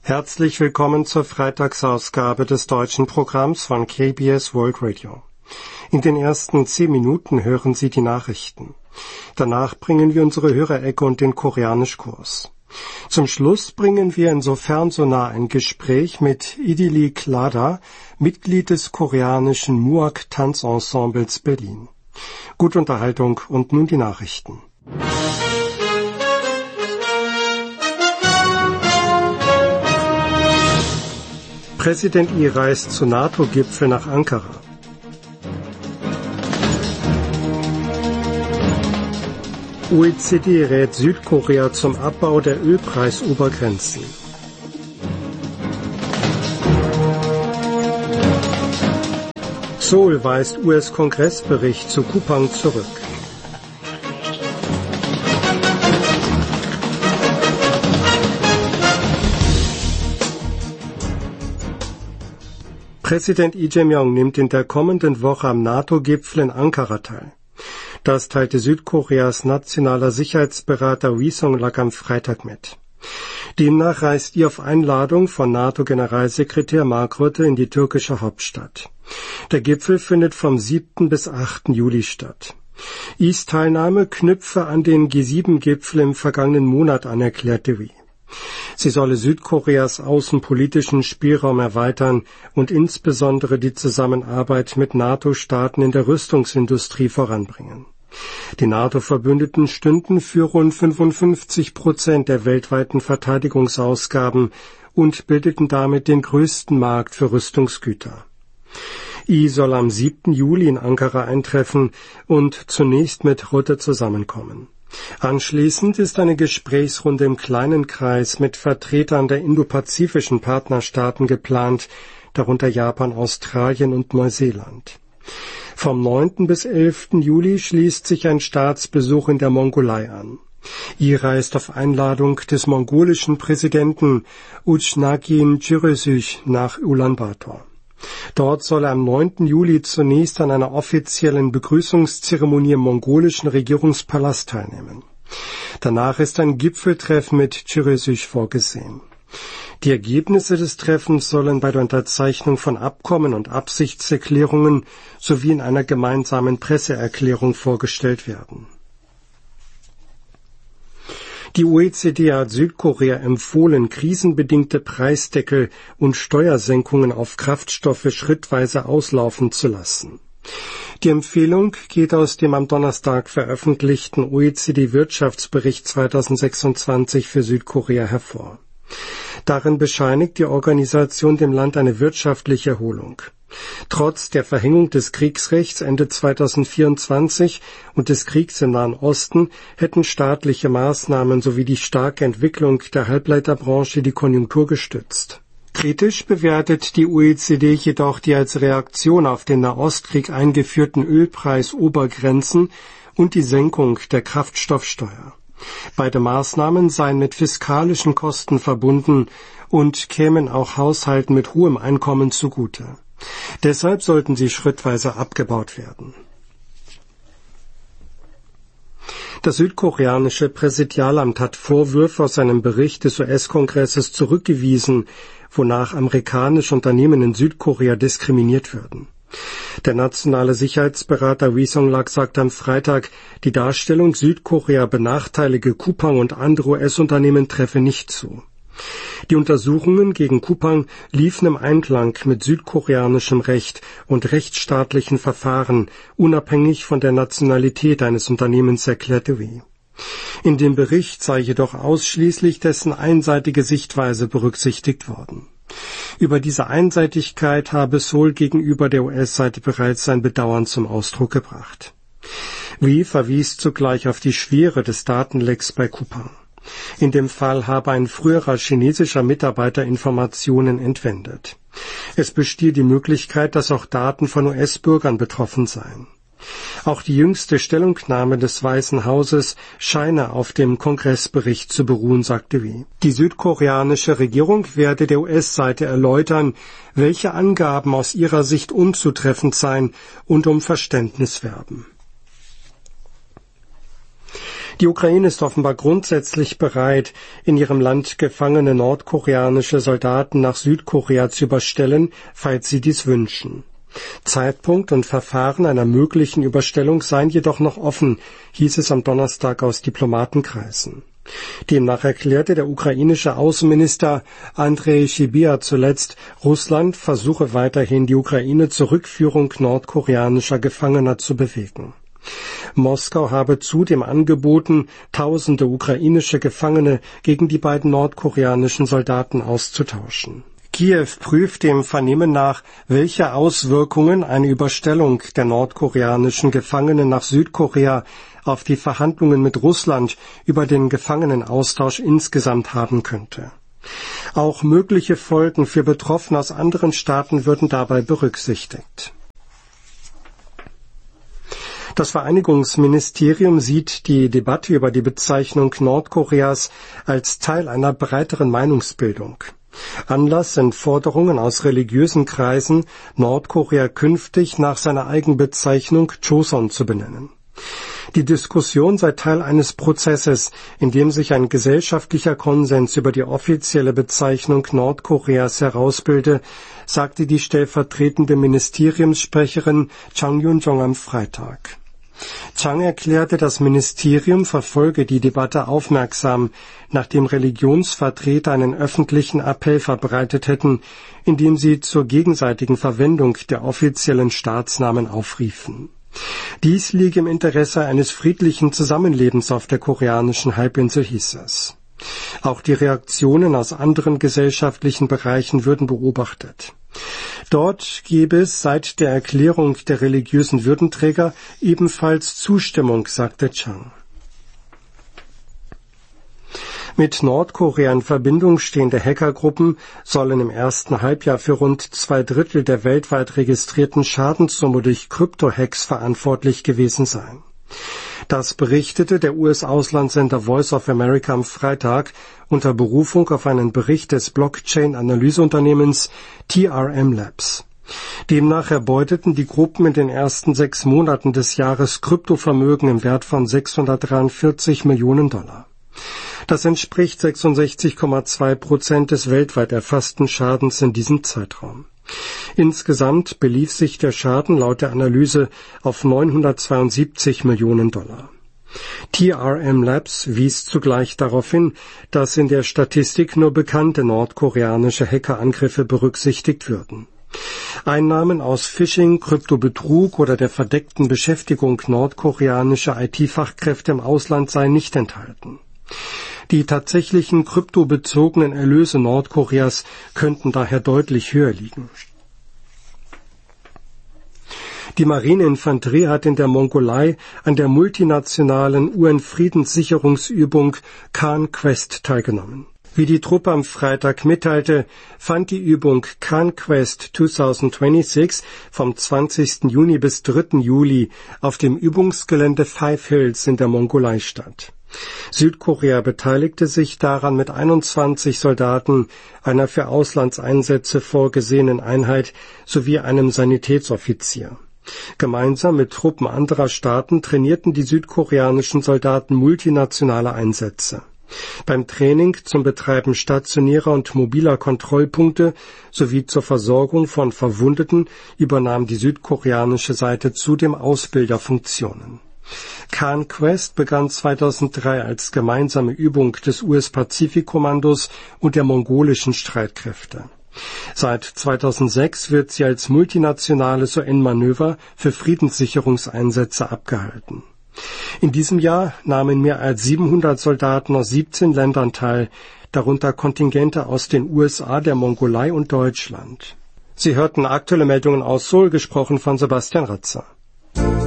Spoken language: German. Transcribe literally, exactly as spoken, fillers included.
Herzlich willkommen zur Freitagsausgabe des deutschen Programms von K B S World Radio. In den ersten zehn Minuten hören Sie die Nachrichten. Danach bringen wir unsere Hörerecke und den Koreanischkurs. Zum Schluss bringen wir insofern so nah ein Gespräch mit Idili Klada, Mitglied des koreanischen Muak-Tanzensembles Berlin. Gute Unterhaltung und nun die Nachrichten. Präsident Lee reist zu NATO-Gipfel nach Ankara. O E C D rät Südkorea zum Abbau der Ölpreisobergrenzen. Seoul weist U S-Kongressbericht zu Kupang zurück. Präsident Lee Jae-myung nimmt in der kommenden Woche am NATO-Gipfel in Ankara teil. Das teilte Südkoreas nationaler Sicherheitsberater Ri Song-lak am Freitag mit. Demnach reist Lee auf Einladung von NATO-Generalsekretär Mark Rutte in die türkische Hauptstadt. Der Gipfel findet vom siebten bis achten Juli statt. Lees Teilnahme knüpfe an den G sieben Gipfel im vergangenen Monat an, erklärte Ri. Sie solle Südkoreas außenpolitischen Spielraum erweitern und insbesondere die Zusammenarbeit mit NATO-Staaten in der Rüstungsindustrie voranbringen. Die NATO-Verbündeten stünden für rund fünfundfünfzig Prozent der weltweiten Verteidigungsausgaben und bildeten damit den größten Markt für Rüstungsgüter. Lee soll am siebten Juli in Ankara eintreffen und zunächst mit Rutte zusammenkommen. Anschließend ist eine Gesprächsrunde im kleinen Kreis mit Vertretern der indopazifischen Partnerstaaten geplant, darunter Japan, Australien und Neuseeland. Vom neunten bis elften Juli schließt sich ein Staatsbesuch in der Mongolei an. Lee reist auf Einladung des mongolischen Präsidenten Uchnagin Chirösüch nach Ulaanbaatar. Dort soll er am neunten Juli zunächst an einer offiziellen Begrüßungszeremonie im mongolischen Regierungspalast teilnehmen. Danach ist ein Gipfeltreffen mit Chirösüch vorgesehen. Die Ergebnisse des Treffens sollen bei der Unterzeichnung von Abkommen und Absichtserklärungen sowie in einer gemeinsamen Presseerklärung vorgestellt werden. Die O E C D hat Südkorea empfohlen, krisenbedingte Preisdeckel und Steuersenkungen auf Kraftstoffe schrittweise auslaufen zu lassen. Die Empfehlung geht aus dem am Donnerstag veröffentlichten O E C D-Wirtschaftsbericht zweitausendsechsundzwanzig für Südkorea hervor. Darin bescheinigt die Organisation dem Land eine wirtschaftliche Erholung. Trotz der Verhängung des Kriegsrechts Ende zweitausendvierundzwanzig und des Kriegs im Nahen Osten hätten staatliche Maßnahmen sowie die starke Entwicklung der Halbleiterbranche die Konjunktur gestützt. Kritisch bewertet die O E C D jedoch die als Reaktion auf den Nahostkrieg eingeführten Ölpreisobergrenzen und die Senkung der Kraftstoffsteuer. Beide Maßnahmen seien mit fiskalischen Kosten verbunden und kämen auch Haushalten mit hohem Einkommen zugute. Deshalb sollten sie schrittweise abgebaut werden. Das südkoreanische Präsidialamt hat Vorwürfe aus einem Bericht des U S-Kongresses zurückgewiesen, wonach amerikanische Unternehmen in Südkorea diskriminiert würden. Der nationale Sicherheitsberater Ri Song-lak sagt am Freitag, die Darstellung, Südkorea benachteilige Kupang und andere U S-Unternehmen treffe nicht zu. Die Untersuchungen gegen Kupang liefen im Einklang mit südkoreanischem Recht und rechtsstaatlichen Verfahren, unabhängig von der Nationalität eines Unternehmens, erklärte Ri. In dem Bericht sei jedoch ausschließlich dessen einseitige Sichtweise berücksichtigt worden. Über diese Einseitigkeit habe Seoul gegenüber der U S-Seite bereits sein Bedauern zum Ausdruck gebracht. Ri verwies zugleich auf die Schwere des Datenlecks bei Kupang. In dem Fall habe ein früherer chinesischer Mitarbeiter Informationen entwendet. Es bestehe die Möglichkeit, dass auch Daten von U S-Bürgern betroffen seien. Auch die jüngste Stellungnahme des Weißen Hauses scheine auf dem Kongressbericht zu beruhen, sagte Ri. Die südkoreanische Regierung werde der U S-Seite erläutern, welche Angaben aus ihrer Sicht unzutreffend seien und um Verständnis werben. Die Ukraine ist offenbar grundsätzlich bereit, in ihrem Land gefangene nordkoreanische Soldaten nach Südkorea zu überstellen, falls sie dies wünschen. Zeitpunkt und Verfahren einer möglichen Überstellung seien jedoch noch offen, hieß es am Donnerstag aus Diplomatenkreisen. Demnach erklärte der ukrainische Außenminister Andrei Sybiha zuletzt, Russland versuche weiterhin, die Ukraine zur Rückführung nordkoreanischer Gefangener zu bewegen. Moskau habe zudem angeboten, tausende ukrainische Gefangene gegen die beiden nordkoreanischen Soldaten auszutauschen. Kiew prüft dem Vernehmen nach, welche Auswirkungen eine Überstellung der nordkoreanischen Gefangenen nach Südkorea auf die Verhandlungen mit Russland über den Gefangenenaustausch insgesamt haben könnte. Auch mögliche Folgen für Betroffene aus anderen Staaten würden dabei berücksichtigt. Das Vereinigungsministerium sieht die Debatte über die Bezeichnung Nordkoreas als Teil einer breiteren Meinungsbildung. Anlass sind Forderungen aus religiösen Kreisen, Nordkorea künftig nach seiner Eigenbezeichnung Choson zu benennen. Die Diskussion sei Teil eines Prozesses, in dem sich ein gesellschaftlicher Konsens über die offizielle Bezeichnung Nordkoreas herausbilde, sagte die stellvertretende Ministeriumssprecherin Chang Yun-jong am Freitag. Chang erklärte, das Ministerium verfolge die Debatte aufmerksam, nachdem Religionsvertreter einen öffentlichen Appell verbreitet hätten, in dem sie zur gegenseitigen Verwendung der offiziellen Staatsnamen aufriefen. Dies liege im Interesse eines friedlichen Zusammenlebens auf der koreanischen Halbinsel, hieß es. Auch die Reaktionen aus anderen gesellschaftlichen Bereichen würden beobachtet. Dort gebe es seit der Erklärung der religiösen Würdenträger ebenfalls Zustimmung, sagte Chang. Mit Nordkorea in Verbindung stehende Hackergruppen sollen im ersten Halbjahr für rund zwei Drittel der weltweit registrierten Schadenssumme durch Krypto-Hacks verantwortlich gewesen sein. Das berichtete der U S-Auslandssender Voice of America am Freitag unter Berufung auf einen Bericht des Blockchain-Analyseunternehmens T R M Labs. Demnach erbeuteten die Gruppen in den ersten sechs Monaten des Jahres Kryptovermögen im Wert von sechshundertdreiundvierzig Millionen Dollar. Das entspricht sechsundsechzig Komma zwei Prozent des weltweit erfassten Schadens in diesem Zeitraum. Insgesamt belief sich der Schaden laut der Analyse auf neunhundertzweiundsiebzig Millionen Dollar. T R M Labs wies zugleich darauf hin, dass in der Statistik nur bekannte nordkoreanische Hackerangriffe berücksichtigt würden. Einnahmen aus Phishing, Kryptobetrug oder der verdeckten Beschäftigung nordkoreanischer I T-Fachkräfte im Ausland seien nicht enthalten. Die tatsächlichen kryptobezogenen Erlöse Nordkoreas könnten daher deutlich höher liegen. Die Marineinfanterie hat in der Mongolei an der multinationalen U N-Friedenssicherungsübung Khan Quest teilgenommen. Wie die Truppe am Freitag mitteilte, fand die Übung Khan Quest zweitausendsechsundzwanzig vom zwanzigsten Juni bis dritten Juli auf dem Übungsgelände Five Hills in der Mongolei statt. Südkorea beteiligte sich daran mit einundzwanzig Soldaten, einer für Auslandseinsätze vorgesehenen Einheit sowie einem Sanitätsoffizier. Gemeinsam mit Truppen anderer Staaten trainierten die südkoreanischen Soldaten multinationale Einsätze. Beim Training zum Betreiben stationärer und mobiler Kontrollpunkte sowie zur Versorgung von Verwundeten übernahm die südkoreanische Seite zudem Ausbilderfunktionen. Khan Quest begann zweitausenddrei als gemeinsame Übung des U S-Pazifikkommandos und der mongolischen Streitkräfte. Seit zweitausendsechs wird sie als multinationales U N-Manöver für Friedenssicherungseinsätze abgehalten. In diesem Jahr nahmen mehr als siebenhundert Soldaten aus siebzehn Ländern teil, darunter Kontingente aus den U S A, der Mongolei und Deutschland. Sie hörten aktuelle Meldungen aus Seoul, gesprochen von Sebastian Ratzer.